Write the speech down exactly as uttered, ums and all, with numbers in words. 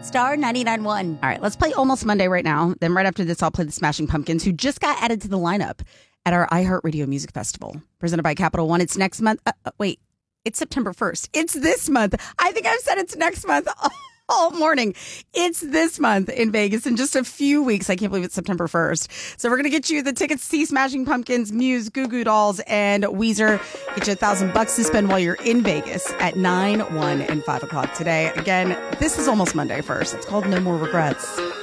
Star ninety-nine point one. All right, let's play Almost Monday right now. Then right after this, I'll play the Smashing Pumpkins, who just got added to the lineup at our iHeartRadio Music Festival, presented by Capital One. It's next month. Uh, uh, wait, it's September first. It's this month. I think I've said it's next month all morning. It's this month in Vegas in just a few weeks. I can't believe it's September first. So we're going to get you the tickets to see Smashing Pumpkins, Muse, Goo Goo Dolls, and Weezer. Get you a thousand bucks to spend while you're in Vegas at nine, one, and five o'clock today. Again, this is Almost Monday first. It's called No More Regrets.